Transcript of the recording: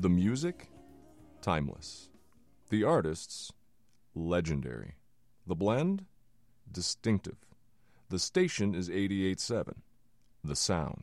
The music, timeless. The artists, legendary. The blend, distinctive. The station is 88.7. The sound,